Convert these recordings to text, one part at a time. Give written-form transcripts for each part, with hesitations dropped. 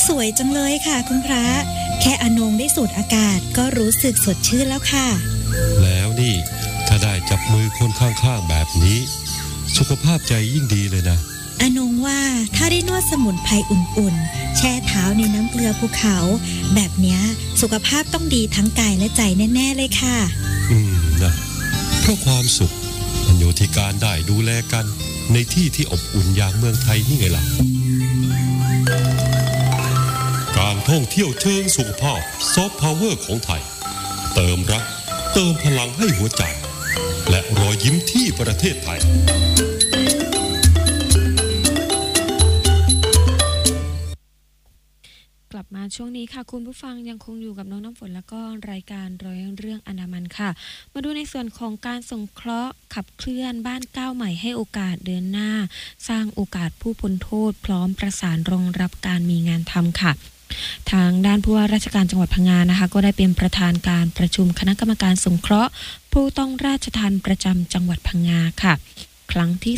สวยจังเลยค่ะคุณพระแค่อนงได้สูดอากาศก็รู้สึกสดชื่นแล้วค่ะแล้วนี่ถ้าได้จับมือคนข้างๆแบบนี้สุขภาพใจยิ่งดีเลยนะอนงว่าถ้าได้นวดสมุนไพรอุ่นๆแช่เท้าในน้ำเกลือภูเขาแบบเนี้ยสุขภาพต้องดีทั้งกายและใจแน่ๆเลยค่ะนะเพราะความสุขมันอยู่ที่การได้ดูแลกันในที่ที่อบอุ่นอย่างเมืองไทยนี่ไงล่ะการท่องเที่ยวเชิงสุขภาพซอฟต์พาวเวอร์ของไทยเติมรักเติมพลังให้หัวใจและรอยยิ้มที่ประเทศไทยกลับมาช่วงนี้ค่ะคุณผู้ฟังยังคงอยู่กับน้องน้ำฝนแล้วก็รายการร้อยเรื่องอันดามันค่ะมาดูในส่วนของการสงเคราะห์ขับเคลื่อนบ้านก้าวใหม่ให้โอกาสเดือนหน้าสร้างโอกาสผู้พ้นโทษพร้อมประสานรองรับการมีงานทำค่ะทางด้านผู้ว่าราชการจังหวัดพังงานะคะก็ได้เป็นประธานการประชุมคณะกรรมการสงเคราะห์ผู้ต้องราชทัณฑ์ประจำจังหวัดพังงาค่ะครั้งที่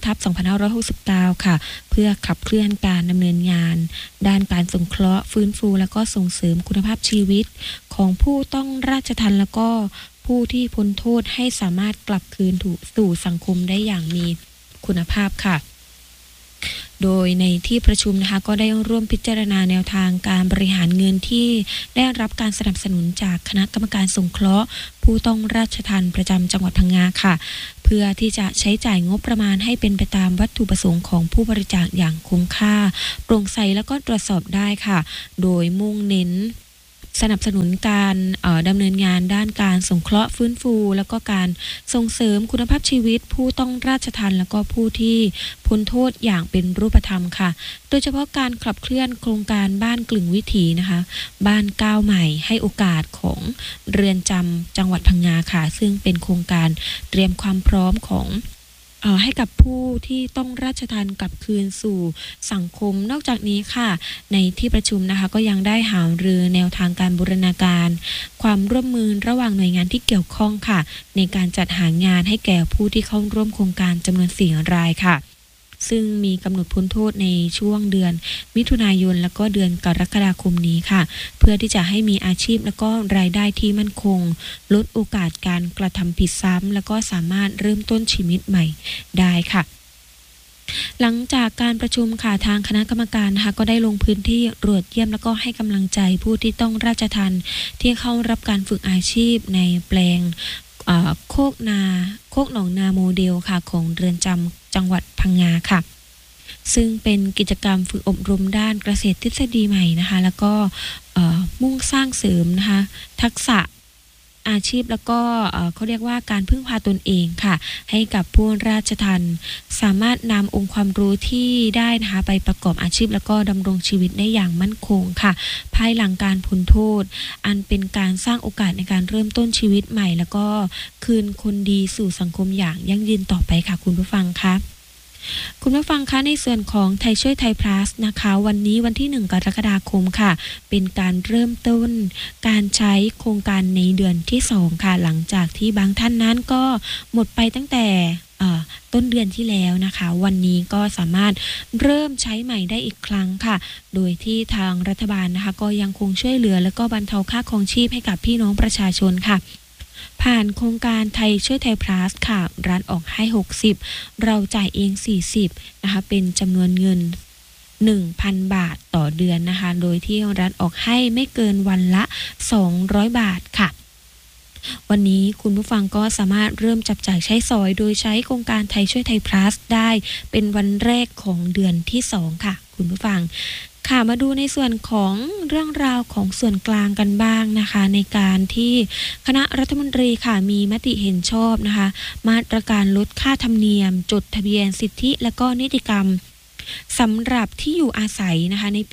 2/2569 ค่ะเพื่อขับเคลื่อนการดำเนินงานด้านการสงเคราะห์ฟื้นฟูและก็ส่งเสริมคุณภาพชีวิตของผู้ต้องราชทัณฑ์และก็ผู้ที่พ้นโทษให้สามารถกลับคืนสู่สังคมได้อย่างมีคุณภาพค่ะโดยในที่ประชุมนะคะก็ได้ร่วมพิจารณาแนวทางการบริหารเงินที่ได้รับการสนับสนุนจากคณะกรรมการสงเคราะห์ผู้ต้องราชทัณฑ์ประจำจังหวัดพังงาค่ะเพื่อที่จะใช้จ่ายงบประมาณให้เป็นไปตามวัตถุประสงค์ของผู้บริจาคอย่างคุ้มค่าโปร่งใสแล้วก็ตรวจสอบได้ค่ะโดยมุ่งเน้นสนับสนุนการดำเนินงานด้านการสงเคราะห์ฟื้นฟูแล้วก็การส่งเสริมคุณภาพชีวิตผู้ต้องราชทัณฑ์แล้วก็ผู้ที่พ้นโทษอย่างเป็นรูปธรรมค่ะโดยเฉพาะการขับเคลื่อนโครงการบ้านกลึงวิถีนะคะบ้านก้าวใหม่ให้โอกาสของเรือนจำจังหวัดพังงาค่ะซึ่งเป็นโครงการเตรียมความพร้อมของให้กับผู้ที่ต้องราชทัณฑ์กลับคืนสู่สังคมนอกจากนี้ค่ะในที่ประชุมนะคะก็ยังได้หารือแนวทางการบูรณาการความร่วมมือระหว่างหน่วยงานที่เกี่ยวข้องค่ะในการจัดหางานให้แก่ผู้ที่เข้าร่วมโครงการจำนวน4 รายค่ะซึ่งมีกำหนดพ้นโทษในช่วงเดือนมิถุนายนแล้วก็เดือนกรกฎาคมนี้ค่ะเพื่อที่จะให้มีอาชีพแล้วก็รายได้ที่มั่นคงลดโอกาสการกระทำผิดซ้ำแล้วก็สามารถเริ่มต้นชีวิตใหม่ได้ค่ะหลังจากการประชุมค่ะทางคณะกรรมการนะคะก็ได้ลงพื้นที่ตรวจเยี่ยมแล้วก็ให้กำลังใจผู้ที่ต้องราชทัณฑ์ที่เข้ารับการฝึกอาชีพในแปลงโคกหนองนาโมเดลค่ะของเรือนจำจังหวัดพังงาค่ะซึ่งเป็นกิจกรรมฝึกอบรมด้านเกษตรทฤษฎีใหม่นะคะแล้วก็มุ่งสร้างเสริมนะคะทักษะอาชีพแล้วก็เขาเรียกว่าการพึ่งพาตนเองค่ะให้กับผู้ราชทัณฑ์สามารถนำองค์ความรู้ที่ได้นะคะไปประกอบอาชีพแล้วก็ดำรงชีวิตได้อย่างมั่นคงค่ะภายหลังการพ้นโทษอันเป็นการสร้างโอกาสในการเริ่มต้นชีวิตใหม่แล้วก็คืนคนดีสู่สังคมอย่างยั่งยืนต่อไปค่ะคุณผู้ฟังคะคุณผู้ฟังคะในส่วนของไทยช่วยไทยพลัสนะคะวันนี้วันที่1 กรกฎาคมค่ะเป็นการเริ่มต้นการใช้โครงการในเดือนที่2ค่ะหลังจากที่บางท่านนั้นก็หมดไปตั้งแต่ต้นเดือนที่แล้วนะคะวันนี้ก็สามารถเริ่มใช้ใหม่ได้อีกครั้งค่ะโดยที่ทางรัฐบาลนะคะก็ยังคงช่วยเหลือและก็บรรเทาค่าครองชีพให้กับพี่น้องประชาชนค่ะผ่านโครงการไทยช่วยไทยพลัสค่ะรัฐออกให้60เราจ่ายเอง40นะคะเป็นจำนวนเงิน 1,000 บาทต่อเดือนนะคะโดยที่รัฐออกให้ไม่เกินวันละ200 บาทค่ะวันนี้คุณผู้ฟังก็สามารถเริ่มจับจ่ายใช้สอยโดยใช้โครงการไทยช่วยไทยพลัสได้เป็นวันแรกของเดือนที่2ค่ะคุณผู้ฟังค่ะมาดูในส่วนของเรื่องราวของส่วนกลางกันบ้างนะคะในการที่คณะรัฐมนตรีค่ะมีมติเห็นชอบนะคะมาตรการลดค่าธรรมเนียมจดทะเบียนสิทธิและก็นิติกรรมสำหรับที่อยู่อาศัยนะคะในปี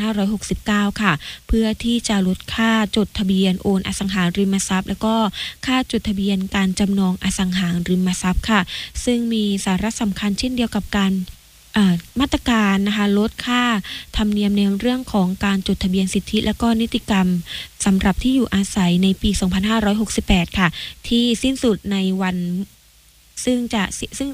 2569 ค่ะเพื่อที่จะลดค่าจดทะเบียนโอนอสังหาริมทรัพย์แล้วก็ค่าจดทะเบียนการจำนองอสังหาริมทรัพย์ค่ะซึ่งมีสาระสำคัญเช่นเดียวกับการมาตรการนะคะลดค่าธรรมเนียมในเรื่องของการจดทะเบียนสิทธิและก็นิติกรรมสำหรับที่อยู่อาศัยในปี 2568 ค่ะที่สิ้นสุดในวันซึ่ง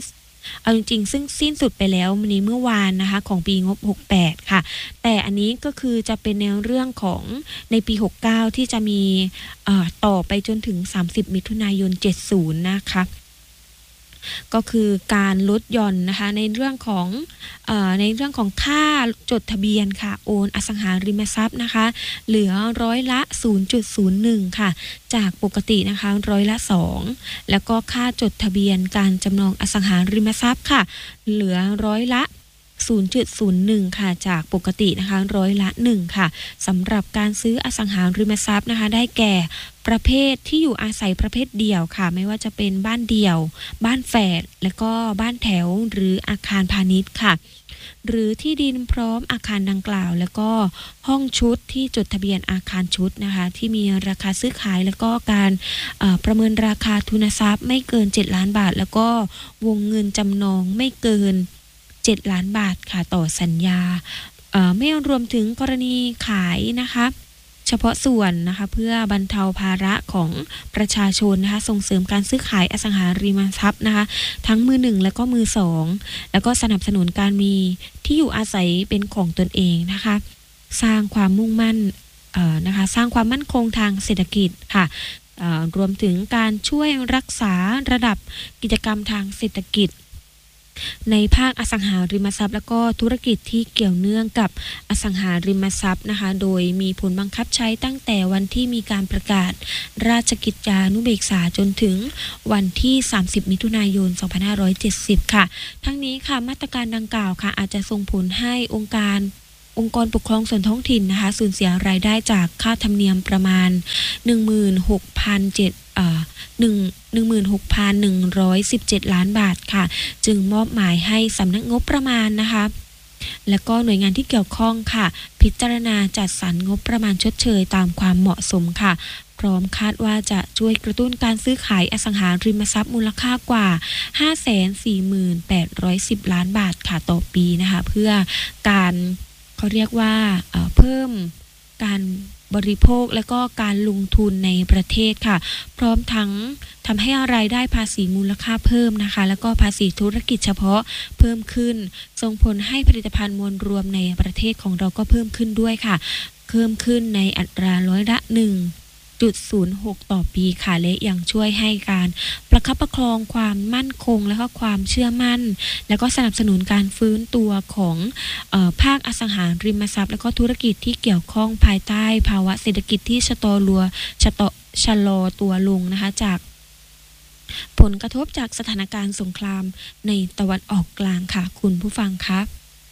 เอาจริงๆซึ่งสิ้นสุดไปแล้วในเมื่อวานนะคะของปีงบ68ค่ะแต่อันนี้ก็คือจะเป็นในเรื่องของในปี69ที่จะมีต่อไปจนถึง30มิถุนายน70นะคะก็คือการลดหย่อนนะคะในเรื่องของค่าจดทะเบียนค่ะโอนอสังหาริมทรัพย์นะคะเหลือร้อยละ 0.01 ค่ะจากปกตินะคะร้อยละ 2แล้วก็ค่าจดทะเบียนการจำนองอสังหาริมทรัพย์ค่ะเหลือร้อยละ 0.01 ค่ะจากปกตินะคะร้อยละ 1 ค่ะสำหรับการซื้ออสังหาริมทรัพย์นะคะได้แก่ประเภทที่อยู่อาศัยประเภทเดี่ยวค่ะไม่ว่าจะเป็นบ้านเดี่ยวบ้านแฝดและก็บ้านแถวหรืออาคารพาณิชย์ค่ะหรือที่ดินพร้อมอาคารดังกล่าวแล้วก็ห้องชุดที่จดทะเบียนอาคารชุดนะคะที่มีราคาซื้อขายแล้วก็การประเมินราคาทุนทรัพย์ไม่เกิน7ล้านบาทแล้วก็วงเงินจำนองไม่เกิน7ล้านบาทค่ะต่อสัญญาไม่รวมถึงกรณีขายนะคะเฉพาะส่วนนะคะเพื่อบรรเทาภาระของประชาชนนะคะส่งเสริมการซื้อขายอสังหาริมทรัพย์นะคะทั้งมือหนึ่งและก็มือสองแล้วก็สนับสนุนการมีที่อยู่อาศัยเป็นของตนเองนะคะสร้างความมุ่งมั่นนะคะสร้างความมั่นคงทางเศรษฐกิจค่ะรวมถึงการช่วยรักษาระดับกิจกรรมทางเศรษฐกิจในภาคอสังหาริมทรัพย์แล้วก็ธุรกิจที่เกี่ยวเนื่องกับอสังหาริมทรัพย์นะคะโดยมีผลบังคับใช้ตั้งแต่วันที่มีการประกาศราชกิจจานุเบกษาจนถึงวันที่30มิถุนายน2570ค่ะทั้งนี้ค่ะมาตรการดังกล่าวค่ะอาจจะส่งผลให้องค์กรปกครองส่วนท้องถิ่นนะคะสูญเสียรายได้จากค่าธรรมเนียมประมาณ 16,117 ล้านบาทค่ะจึงมอบหมายให้สำนักงบประมาณนะคะและก็หน่วยงานที่เกี่ยวข้องค่ะพิจารณาจัดสรรงบประมาณชดเชยตามความเหมาะสมค่ะพร้อมคาดว่าจะช่วยกระตุ้นการซื้อขายอสังหาริมทรัพย์มูลค่ากว่า 548,10 ล้านบาทค่ะต่อปีนะคะเพื่อการเขาเรียกว่าเพิ่มการบริโภคและก็การลงทุนในประเทศค่ะพร้อมทั้งทำให้รายได้ภาษีมูลค่าเพิ่มนะคะแล้วก็ภาษีธุรกิจเฉพาะเพิ่มขึ้นส่งผลให้ผลิตภัณฑ์มวลรวมในประเทศของเราก็เพิ่มขึ้นด้วยค่ะเพิ่มขึ้นในอัตราร้อยละ 1.06 ต่อปีค่ะและยังช่วยให้การประคับประคองความมั่นคงและก็ความเชื่อมั่นแล้วก็สนับสนุนการฟื้นตัวของภาคอสังหาริมทรัพย์และก็ธุรกิจที่เกี่ยวข้องภายใต้ภาวะเศรษฐกิจที่ชะลอตัวลงนะคะจากผลกระทบจากสถานการณ์สงครามในตะวันออกกลางค่ะคุณผู้ฟังครับ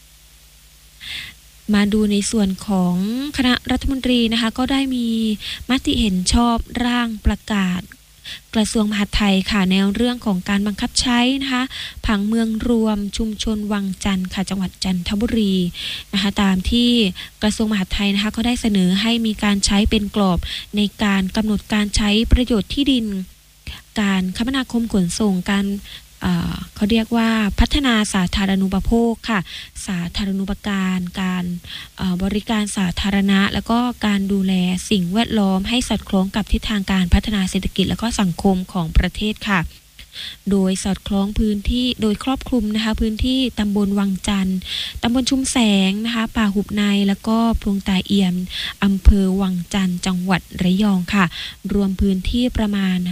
มาดูในส่วนของคณะรัฐมนตรีนะคะก็ได้มีมติเห็นชอบร่างประกาศกระทรวงมหาดไทยค่ะในเรื่องของการบังคับใช้นะคะผังเมืองรวมชุมชนวังจันทร์ค่ะจังหวัดจันทบุรีนะคะตามที่กระทรวงมหาดไทยนะคะก็ได้เสนอให้มีการใช้เป็นกรอบในการกำหนดการใช้ประโยชน์ที่ดินการคมนาคมขนส่งการเขาเรียกว่าพัฒนาสาธารณูปโภคค่ะสาธารณูปการการบริการสาธารณะแล้วก็การดูแลสิ่งแวดล้อมให้สอดคล้องกับทิศทางการพัฒนาเศรษฐกิจและก็สังคมของประเทศค่ะโดยสอดคล้องพื้นที่โดยครอบคลุมนะคะพื้นที่ตำบลวังจันทร์ตำบลชุมแสงนะคะป่าหุบในแล้วก็พลงตาเอี่ยมอำเภอวังจันทร์จังหวัดระยองค่ะรวมพื้นที่ประมาณ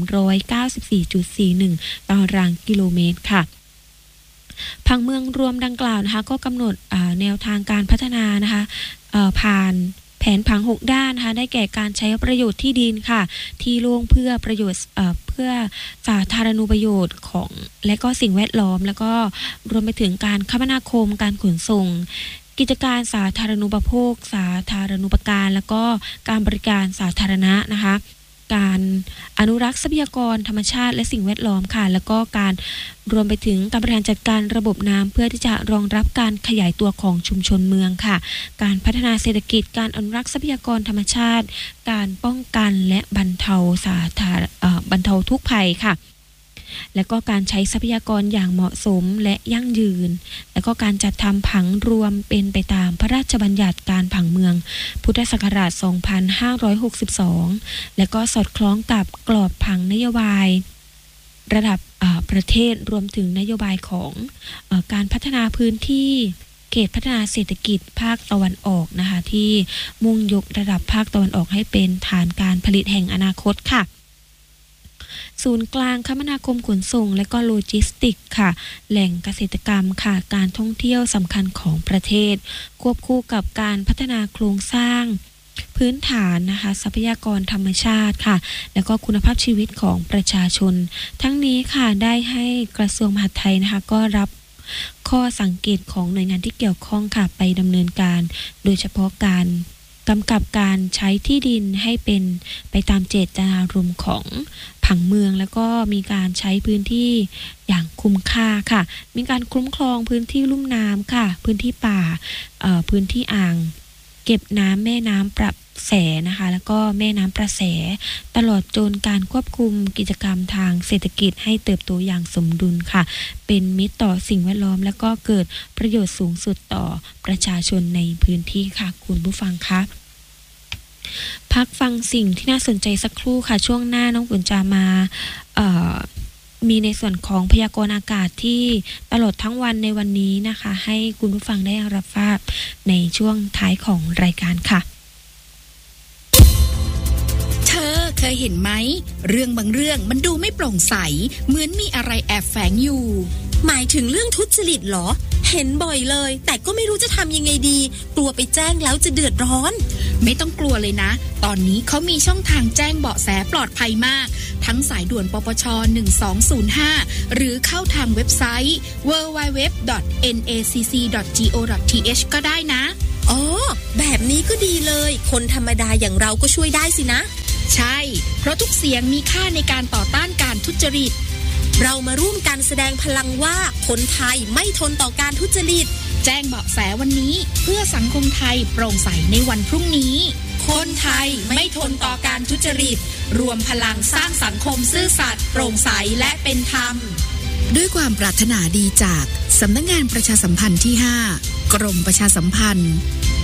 394.41 ตารางกิโลเมตรค่ะผังเมืองรวมดังกล่าวนะคะก็กำหนดแนวทางการพัฒนานะคะผ่านแผนผัง6ด้านนะคะได้แก่การใช้ประโยชน์ที่ดินค่ะที่โล่งเพื่อประโยชน์เพื่อสาธารณูประโยชน์ของและก็สิ่งแวดล้อมแล้วก็รวมไปถึงการคมนาคมการขนส่งกิจการสาธารณูปโภคสาธารณูปการแล้วก็การบริการสาธารณะนะคะการอนุรักษ์ทรัพยากรธรรมชาติและสิ่งแวดล้อมค่ะแล้วก็การรวมไปถึงการบริหารจัดการระบบน้ำเพื่อที่จะรองรับการขยายตัวของชุมชนเมืองค่ะการพัฒนาเศรษฐกิจการอนุรักษ์ทรัพยากรธรรมชาติการป้องกันและบรรเทาทุกข์ภัยค่ะและก็การใช้ทรัพยากรอย่างเหมาะสมและยั่งยืนและก็การจัดทำผังรวมเป็นไปตามพระราชบัญญัติการผังเมืองพุทธศักราช 2562 และก็สอดคล้องกับกรอบผังนโยบายระดับประเทศรวมถึงนโยบายของการพัฒนาพื้นที่เขตพัฒนาเศรษฐกิจภาคตะวันออกนะคะที่มุ่งยกระดับภาคตะวันออกให้เป็นฐานการผลิตแห่งอนาคตค่ะศูนย์กลางคมนาคมขนส่งและก็โลจิสติกค่ะแหล่งเกษตรกรรมค่ะการท่องเที่ยวสำคัญของประเทศควบคู่กับการพัฒนาโครงสร้างพื้นฐานนะคะทรัพยากรธรรมชาติค่ะแล้วก็คุณภาพชีวิตของประชาชนทั้งนี้ค่ะได้ให้กระทรวงมหาดไทยนะคะก็รับข้อสังเกตของหน่วยงานที่เกี่ยวข้องค่ะไปดำเนินการโดยเฉพาะการกำกับการใช้ที่ดินให้เป็นไปตามเจตนารมณ์ของผังเมืองแล้วก็มีการใช้พื้นที่อย่างคุ้มค่าค่ะมีการคุ้มครองพื้นที่ลุ่มน้ำค่ะพื้นที่ป่าพื้นที่อ่างเก็บน้ำแม่น้ำประแสนะคะแล้วก็แม่น้ำประแสตลอดจนการควบคุมกิจกรรมทางเศรษฐกิจให้เติบโตอย่างสมดุลค่ะเป็นมิตรต่อสิ่งแวดล้อมแล้วก็เกิดประโยชน์สูงสุดต่อประชาชนในพื้นที่ค่ะคุณผู้ฟังคะพักฟังสิ่งที่น่าสนใจสักครู่ค่ะช่วงหน้าน้องฝนจะมามีในส่วนของพยากรณ์อากาศที่ตลอดทั้งวันในวันนี้นะคะให้คุณผู้ฟังได้รับทราบในช่วงท้ายของรายการค่ะเธอเคยเห็นไหมเรื่องบางเรื่องมันดูไม่โปร่งใสเหมือนมีอะไรแอบแฝงอยู่หมายถึงเรื่องทุจริตเหรอเห็นบ่อยเลยแต่ก็ไม่รู้จะทำยังไงดีกลัวไปแจ้งแล้วจะเดือดร้อนไม่ต้องกลัวเลยนะตอนนี้เขามีช่องทางแจ้งเบาะแสปลอดภัยมากทั้งสายด่วนปปช1205หรือเข้าทางเว็บไซต์ www.nacc.go.th ก็ได้นะอ๋อแบบนี้ก็ดีเลยคนธรรมดาอย่างเราก็ช่วยได้สินะใช่เพราะทุกเสียงมีค่าในการต่อต้านการทุจริตเรามาร่วมกันแสดงพลังว่าคนไทยไม่ทนต่อการทุจริตแจ้งเบาะแสวันนี้เพื่อสังคมไทยโปร่งใสในวันพรุ่งนี้คนไทยไม่ทนต่อการทุจริตรวมพลังสร้างสังคมซื่อสัตย์โปร่งใสและเป็นธรรมด้วยความปรารถนาดีจากสำนักงานประชาสัมพันธ์ที่ 5 กรมประชาสัมพันธ์